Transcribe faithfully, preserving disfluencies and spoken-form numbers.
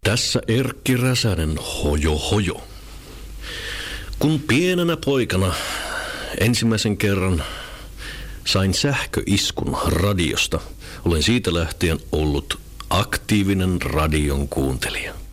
Tässä Erkki Räsänen, hojo hojo. Kun pienenä poikana ensimmäisen kerran sain sähköiskun radiosta, olen siitä lähtien ollut aktiivinen radion kuuntelija.